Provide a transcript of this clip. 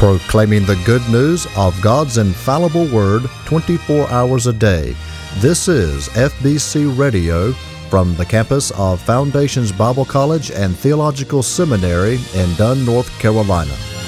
proclaiming the good news of God's infallible Word 24 hours a day. This is FBC Radio from the campus of Foundations Bible College and Theological Seminary in Dunn, North Carolina.